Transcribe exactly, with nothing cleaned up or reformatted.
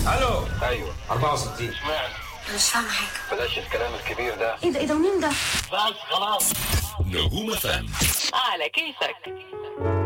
الو. ايوه أربعة وستين. اشمعنى؟ مش فاهمة حاجة. بلاش الكلام الكبير ده. ايه ده ايه ده ومين ده؟ بس خلاص. نجوم فم على كيفك.